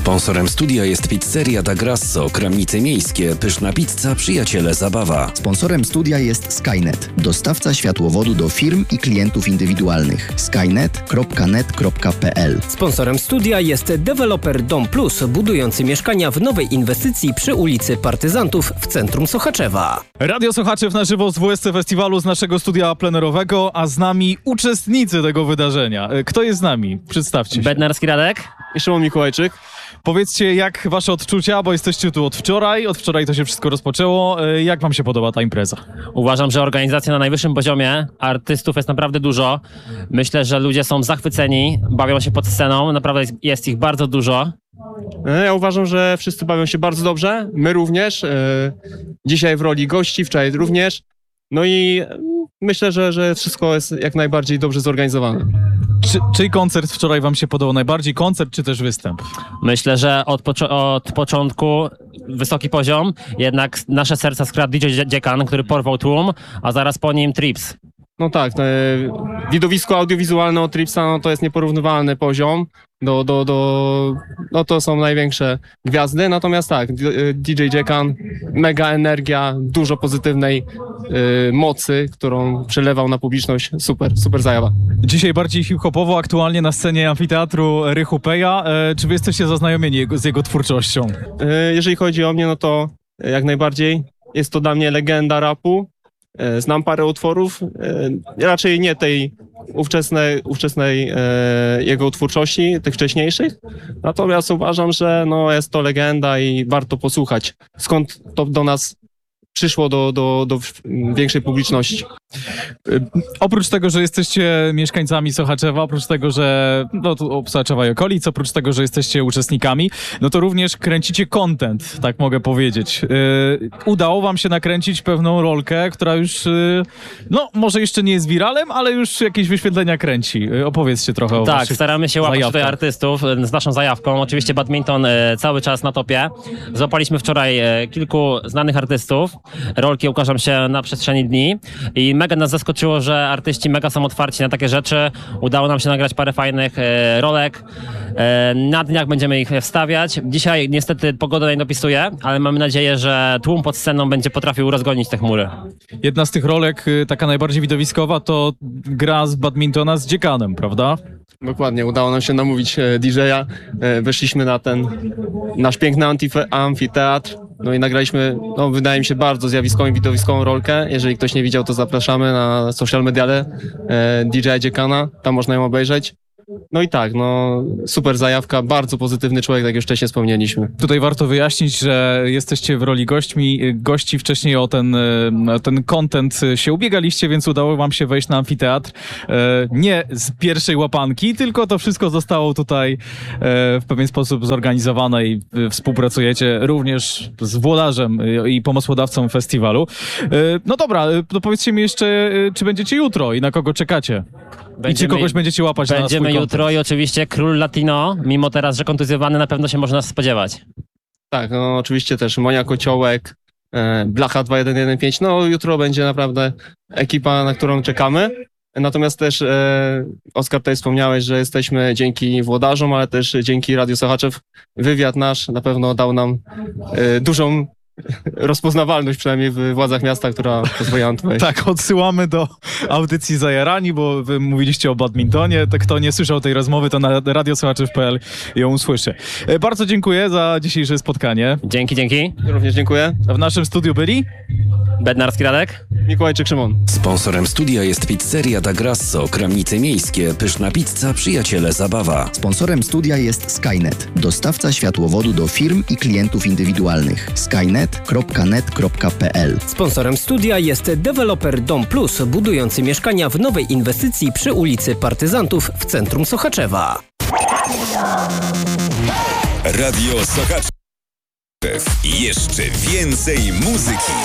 Sponsorem studia jest pizzeria Da Grasso, Kramnice Miejskie, pyszna pizza, przyjaciele zabawa. Sponsorem studia jest Skynet, dostawca światłowodu do firm i klientów indywidualnych. skynet.net.pl. Sponsorem studia jest deweloper Dom Plus, budujący mieszkania w nowej inwestycji przy ulicy Partyzantów w centrum Sochaczewa. Radio Sochaczew na żywo z WSC Festiwalu, z naszego studia plenerowego, a z nami uczestnicy tego wydarzenia. Kto jest z nami? Przedstawcie się. Bednarski Radek i Szymon Mikołajczyk. Powiedzcie, jak wasze odczucia, bo jesteście tu od wczoraj to się wszystko rozpoczęło. Jak wam się podoba ta impreza? Uważam, że organizacja na najwyższym poziomie, artystów jest naprawdę dużo. Myślę, że ludzie są zachwyceni, bawią się pod sceną, naprawdę jest ich bardzo dużo. Ja uważam, że wszyscy bawią się bardzo dobrze, my również. Dzisiaj w roli gości, wczoraj również. No i myślę, że wszystko jest jak najbardziej dobrze zorganizowane. Czyj koncert wczoraj wam się podobał najbardziej? Koncert czy też występ? Myślę, że od początku wysoki poziom, jednak nasze serca skradł DJ Dziekan, który porwał tłum, a zaraz po nim Trips. No tak, widowisko audiowizualne od Tripsa no to jest nieporównywalny poziom. No to są największe gwiazdy, natomiast tak, DJ Dziekan, mega energia, dużo pozytywnej mocy, którą przelewał na publiczność, super zajawa. Dzisiaj bardziej hip-hopowo, aktualnie na scenie amfiteatru Rychu Peja. Czy wy jesteście zaznajomieni z jego twórczością? Jeżeli chodzi o mnie, no to jak najbardziej jest to dla mnie legenda rapu. Znam parę utworów, raczej nie tej ówczesnej jego twórczości, tych wcześniejszych, natomiast uważam, że no, jest to legenda i warto posłuchać, skąd to do nas przyszło do większej publiczności. Oprócz tego, że jesteście mieszkańcami Sochaczewa, oprócz tego, że Sochaczewa i okolic, oprócz tego, że jesteście uczestnikami, no to również kręcicie content, tak mogę powiedzieć. Udało wam się nakręcić pewną rolkę, która już, może jeszcze nie jest wiralem, ale już jakieś wyświetlenia kręci. Opowiedzcie trochę o Tak, waszych staramy się łapać zajawkach. tutaj artystów z naszą zajawką. Oczywiście badminton cały czas na topie. Złapaliśmy wczoraj kilku znanych artystów. Rolki ukażą się na przestrzeni dni i mega nas zaskoczyło, że artyści mega są otwarci na takie rzeczy. Udało nam się nagrać parę fajnych rolek. Na dniach będziemy ich wstawiać. Dzisiaj niestety pogoda nie dopisuje, ale mamy nadzieję, że tłum pod sceną będzie potrafił rozgonić te chmury. Jedna z tych rolek, taka najbardziej widowiskowa, to gra z badmintona z Dziekanem, prawda? Dokładnie, udało nam się namówić DJ-a. Weszliśmy na ten nasz piękny amfiteatr. No i nagraliśmy, wydaje mi się, bardzo zjawiskową i widowiskową rolkę. Jeżeli ktoś nie widział, to zapraszamy na social mediale DJ Dziekana, tam można ją obejrzeć. No i tak, super zajawka, bardzo pozytywny człowiek, tak jak już wcześniej wspomnieliśmy. Tutaj warto wyjaśnić, że jesteście w roli gości wcześniej o ten content się ubiegaliście, więc udało wam się wejść na amfiteatr. Nie z pierwszej łapanki, tylko to wszystko zostało tutaj w pewien sposób zorganizowane i współpracujecie również z włodarzem i pomysłodawcą festiwalu. No dobra, to powiedzcie mi jeszcze, czy będziecie jutro i na kogo czekacie? I czy kogoś będziecie łapać na swój Będziemy jutro i oczywiście Król Latino, mimo teraz, że kontuzjowany, na pewno się może nas spodziewać. Tak, oczywiście też Monia Kociołek, Blacha 2115, jutro będzie naprawdę ekipa, na którą czekamy. Natomiast też Oskar, tutaj wspomniałeś, że jesteśmy dzięki włodarzom, ale też dzięki Radio Sochaczew. Wywiad nasz na pewno dał nam dużą rozpoznawalność, przynajmniej w władzach miasta, która pozwoliła nam tutaj. Tak, odsyłamy do audycji Zajarani, bo wy mówiliście o badmintonie. To kto nie słyszał tej rozmowy, to na radiosoczaczew.pl ją usłyszy. Bardzo dziękuję za dzisiejsze spotkanie. Dzięki. Również dziękuję. W naszym studiu byli Bednarski Radek, Mikołajczyk Szymon. Sponsorem studia jest pizzeria Da Grasso, Kramnice Miejskie, pyszna pizza, przyjaciele zabawa. Sponsorem studia jest Skynet, dostawca światłowodu do firm i klientów indywidualnych. skynet.net.pl. Sponsorem studia jest deweloper Dom Plus, budujący mieszkania w nowej inwestycji przy ulicy Partyzantów w centrum Sochaczewa. Radio Sochaczew. Jeszcze więcej muzyki.